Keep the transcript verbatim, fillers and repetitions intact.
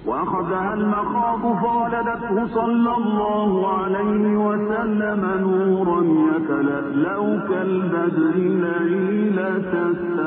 وأخذها المخاض فولدته صلى الله عليه وسلم نورا يتلألأ كالبدر ليلة